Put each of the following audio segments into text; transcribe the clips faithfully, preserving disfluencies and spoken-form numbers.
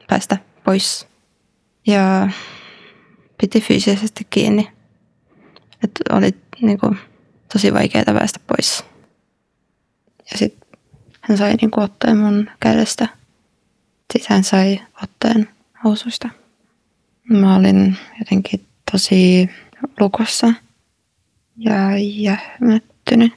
päästä pois. Ja piti fyysisesti kiinni. Että oli niinku tosi vaikeaa päästä pois. Ja sitten hän sai niinku otteen mun kädestä. Sitten hän sai otteen housuista. Mä olin jotenkin tosi lukossa ja jähmettynyt.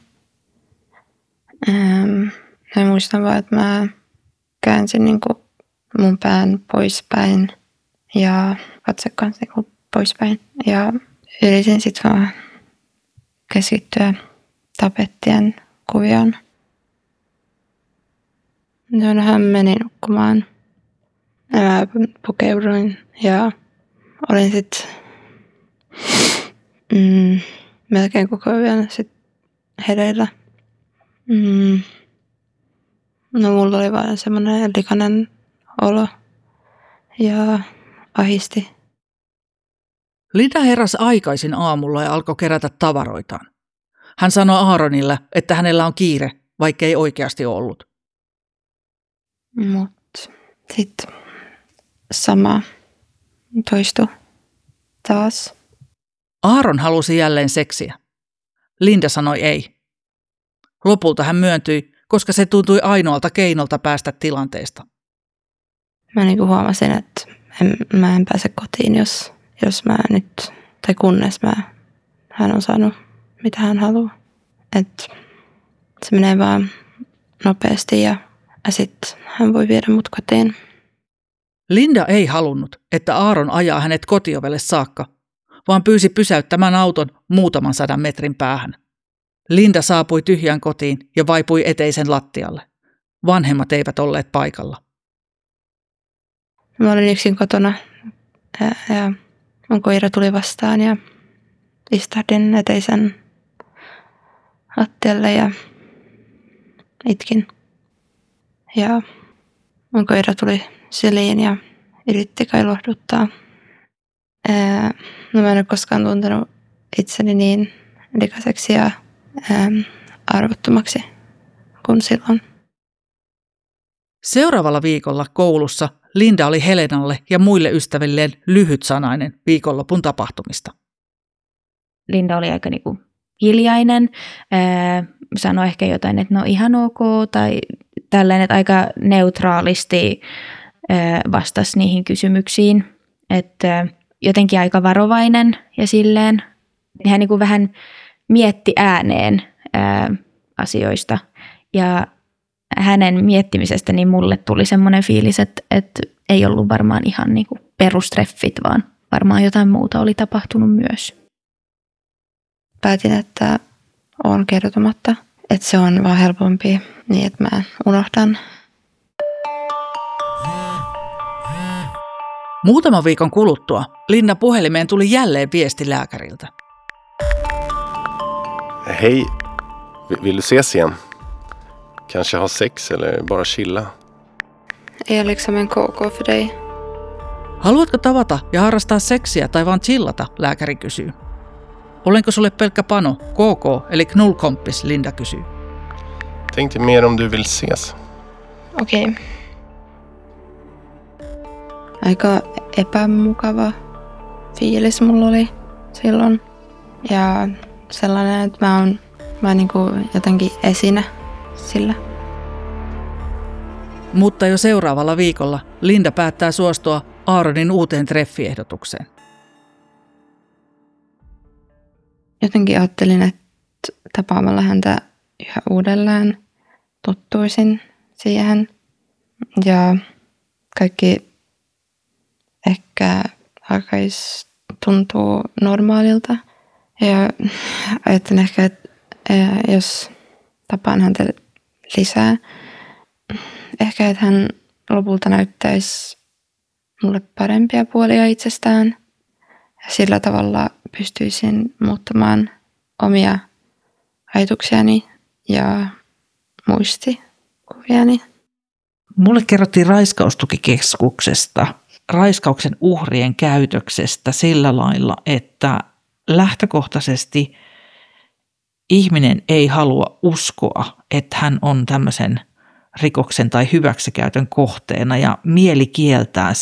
Ähm, mä muistan vaan, että mä käänsin niinku mun pään poispäin ja katse kanssa niinku poispäin. Ja yritin sitten vaan keskittyä tapettien kuvioon. Ja hän meni nukkumaan. Ja mä pukeuduin ja olin sitten mm, melkein koko ajan sit hereillä. Mm. No mulla oli vaan semmoinen likainen olo ja ahisti. Linda heräsi aikaisin aamulla ja alkoi kerätä tavaroitaan. Hän sanoi Aaronille, että hänellä on kiire, vaikka ei oikeasti ollut. Mut sitten sama toistui taas. Aaron halusi jälleen seksiä. Linda sanoi ei. Lopulta hän myöntyi, koska se tuntui ainoalta keinolta päästä tilanteesta. Mä niinku huomasin, että en, mä en pääse kotiin, jos, jos mä nyt, tai kunnes mä, hän on saanut mitä hän haluaa. Että se menee vaan nopeasti ja, ja sitten hän voi viedä mut kotiin. Linda ei halunnut, että Aaron ajaa hänet kotiovelle saakka, vaan pyysi pysäyttämään auton muutaman sadan metrin päähän. Linda saapui tyhjään kotiin ja vaipui eteisen lattialle. Vanhemmat eivät olleet paikalla. Mä olin yksin kotona ja, ja mun koira tuli vastaan ja istahdin eteisen lattialle ja itkin. Ja mun koira tuli syliin ja yritti kai lohduttaa. Ää, no mä en ole koskaan tuntenut itseni niin likaiseksi ja ää, arvottomaksi kuin silloin. Seuraavalla viikolla koulussa Linda oli Helenalle ja muille ystävilleen lyhytsanainen viikonlopun tapahtumista. Linda oli aika niinku hiljainen, ää, sanoi ehkä jotain, että no ihan ok, tai tällainen, että aika neutraalisti ää, vastasi niihin kysymyksiin, että jotenkin aika varovainen ja silleen. Hän niinku vähän mietti ääneen ää, asioista ja hänen miettimisestä niin mulle tuli semmoinen fiilis, että, että ei ollut varmaan ihan niinku perustreffit, vaan varmaan jotain muuta oli tapahtunut myös. Päätin, että olen kertomatta, että se on vaan helpompi niin, että mä unohdan. Muutaman viikon kuluttua Linda puhelimeen tuli jälleen viesti lääkäriltä. Hej, vill du ses igen? Kanske ha sex eller bara chilla? Är jag liksom en K K för dig? Haluatko tavata ja harrastaa seksiä tai vaan chillata, lääkäri kysyy. Olenko sulle pelkkä pano, K K eli knullkompis, Linda kysyy. Tänkte mer om du vill ses. Okei. Okay. Aika epämukava fiilis mulla oli silloin. Ja sellainen, että mä oon, mä oon niinku jotenkin esinä sillä. Mutta jo seuraavalla viikolla Linda päättää suostua Aaronin uuteen treffiehdotukseen. Jotenkin ajattelin, että tapaamalla häntä yhä uudelleen tottuisin siihen. Ja kaikki ehkä alkaisi tuntua normaalilta. Ja ajattelin ehkä, että jos tapaan häntä lisää, ehkä että hän lopulta näyttäisi mulle parempia puolia itsestään. Ja sillä tavalla pystyisin muuttamaan omia ajatuksiani ja muistikuviani. Mulle kerrottiin raiskaustukikeskuksesta, raiskauksen uhrien käytöksestä sillä lailla, että lähtökohtaisesti ihminen ei halua uskoa, että hän on tämmöisen rikoksen tai hyväksikäytön kohteena ja mieli kieltää